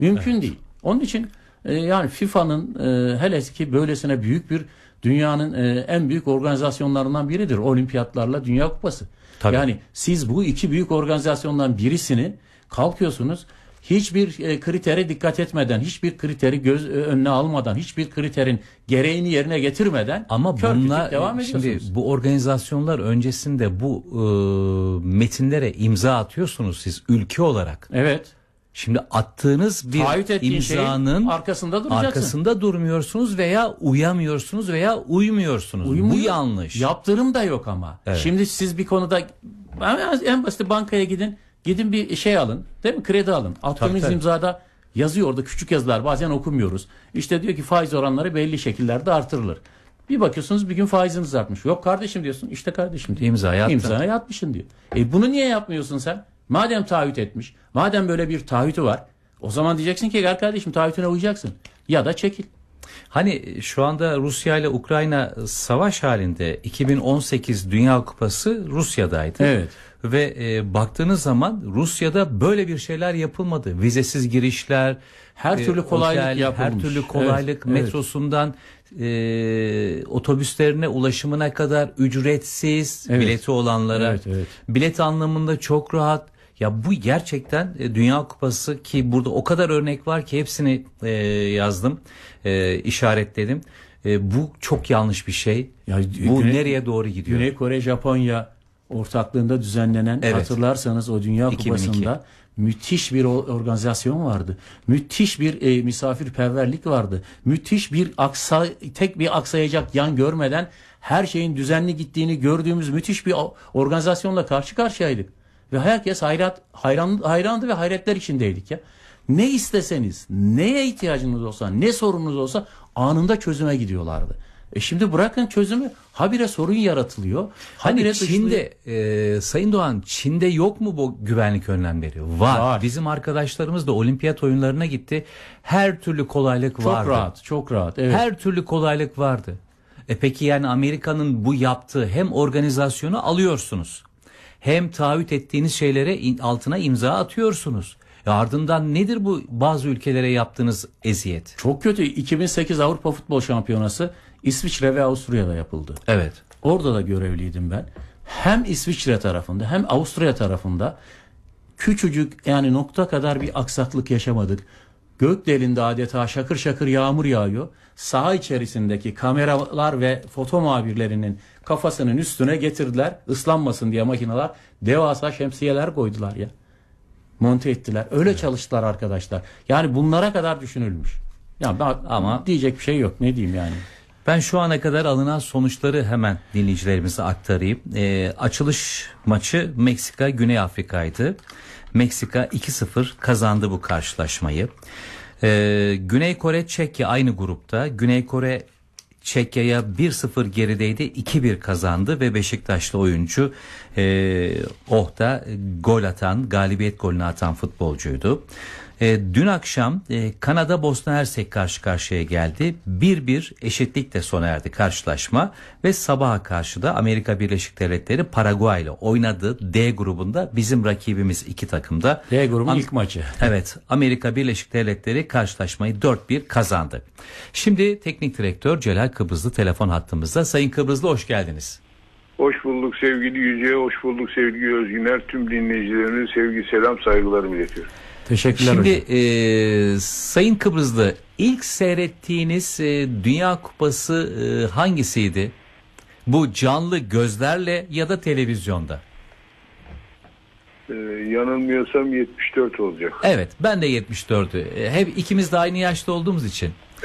Mümkün değil. Onun için yani FIFA'nın hele ki böylesine büyük bir dünyanın en büyük organizasyonlarından biridir. Olimpiyatlarla Dünya Kupası. Tabii. Yani siz bu iki büyük organizasyondan birisini kalkıyorsunuz, hiçbir kritere dikkat etmeden, hiçbir kriteri göz önüne almadan, hiçbir kriterin gereğini yerine getirmeden ama bunlar devam ediyorsunuz. Şimdi bu organizasyonlar öncesinde bu metinlere imza atıyorsunuz siz ülke olarak. Evet. Şimdi attığınız bir imzanın arkasında durmuyorsunuz veya uyamıyorsunuz veya uymuyorsunuz. Bu yanlış. Yaptırım da yok ama. Evet. Şimdi siz bir konuda en basit bankaya gidin bir şey alın, değil mi? Kredi alın. Attığınız imzada yazıyor, orada küçük yazılar, bazen okumuyoruz. İşte diyor ki faiz oranları belli şekillerde artırılır. Bir bakıyorsunuz bir gün faiziniz artmış. Yok kardeşim diyorsun. İşte kardeşim diyor. İmzaya atmışsın diyor. Bunu niye yapmıyorsun sen? Madem taahhüt etmiş, madem böyle bir taahhütü var, o zaman diyeceksin ki gel kardeşim taahhütüne uyacaksın. Ya da çekil. Hani şu anda Rusya ile Ukrayna savaş halinde, 2018 Dünya Kupası Rusya'daydı. Evet. Ve baktığınız zaman Rusya'da böyle bir şeyler yapılmadı. Vizesiz girişler, her türlü kolaylık yapılmış. Her türlü kolaylık, evet, metrosundan otobüslerine ulaşımına kadar ücretsiz, evet, bileti olanlara. Evet, evet. Bilet anlamında çok rahat. Ya bu gerçekten Dünya Kupası, ki burada o kadar örnek var ki hepsini yazdım, işaretledim. Bu çok yanlış bir şey. Ya, bu nereye doğru gidiyor? Güney Kore, Japonya ortaklığında düzenlenen, evet, hatırlarsanız o Dünya Kupası'nda 2002. Müthiş bir organizasyon vardı. Müthiş bir misafirperverlik vardı. Müthiş bir tek bir aksayacak yan görmeden her şeyin düzenli gittiğini gördüğümüz müthiş bir organizasyonla karşı karşıyaydık. Ve herkes hayrandı ve hayretler içindeydik ya. Ne isteseniz, neye ihtiyacınız olsa, ne sorununuz olsa anında çözüme gidiyorlardı. Şimdi bırakın çözümü, habire sorun yaratılıyor. Hani Çin'de Sayın Doğan, Çin'de yok mu bu güvenlik önlemleri? Var. Bizim arkadaşlarımız da olimpiyat oyunlarına gitti. Her türlü kolaylık vardı. Çok rahat. Evet. Her türlü kolaylık vardı. Peki yani Amerika'nın bu yaptığı hem organizasyonu alıyorsunuz, hem taahhüt ettiğiniz şeylere altına imza atıyorsunuz. Ardından nedir bu bazı ülkelere yaptığınız eziyet? Çok kötü. 2008 Avrupa Futbol Şampiyonası İsviçre ve Avusturya'da yapıldı. Evet. Orada da görevliydim ben. Hem İsviçre tarafında hem Avusturya tarafında küçücük, yani nokta kadar bir aksaklık yaşamadık. Gökdelinde adeta şakır şakır yağmur yağıyor. Saha içerisindeki kameralar ve foto muhabirlerinin kafasının üstüne getirdiler. Islanmasın diye makineler devasa şemsiyeler koydular ya. Monte ettiler. Öyle çalıştılar arkadaşlar. Yani bunlara kadar düşünülmüş. Ya ama diyecek bir şey yok. Ne diyeyim yani? Ben şu ana kadar alınan sonuçları hemen dinleyicilerimize aktarayım. Açılış maçı Meksika Güney Afrika'ydı. Meksika 2-0 kazandı bu karşılaşmayı. Güney Kore Çekya aynı grupta. Güney Kore Çekya'ya 1-0 gerideydi, 2-1 kazandı ve Beşiktaşlı oyuncu Ohta galibiyet golünü atan futbolcuydu. Dün akşam Kanada Bosna Hersek karşı karşıya geldi. 1-1 eşitlikle sona erdi karşılaşma ve sabaha karşı da Amerika Birleşik Devletleri Paraguay ile oynadı. D grubunda bizim rakibimiz iki takımda. D grubun ilk maçı. Evet, Amerika Birleşik Devletleri karşılaşmayı 4-1 kazandı. Şimdi teknik direktör Celal Kıbrıslı telefon hattımızda. Sayın Kıbrıslı, hoş geldiniz. Hoş bulduk sevgili Yüce, hoş bulduk sevgili Özgüner. Tüm dinleyicilerimize sevgi, selam, saygılarımı iletiyorum. Teşekkürler. Şimdi Sayın Kıbrıslı, ilk seyrettiğiniz Dünya Kupası hangisiydi? Bu canlı gözlerle ya da televizyonda? Yanılmıyorsam 74 olacak. Evet, ben de 74'ü. Hep ikimiz de aynı yaşta olduğumuz için.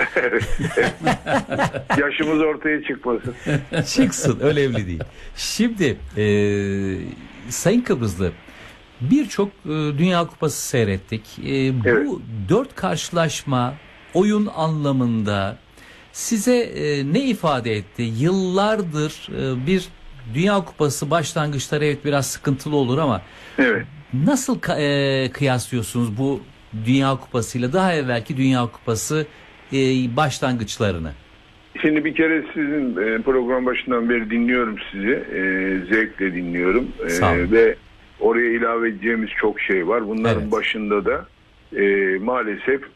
Yaşımız ortaya çıkmasın. Çıksın, önemli değil. Şimdi Sayın Kıbrıslı, birçok Dünya Kupası seyrettik. Evet. Bu 4 karşılaşma oyun anlamında size ne ifade etti? Yıllardır bir Dünya Kupası başlangıçları evet biraz sıkıntılı olur ama evet, nasıl kıyaslıyorsunuz bu Dünya Kupası'yla daha evvelki Dünya Kupası başlangıçlarını? Şimdi bir kere sizin program başından beri dinliyorum sizi. Zevkle dinliyorum. Ve oraya ilave edeceğimiz çok şey var. Bunların başında da maalesef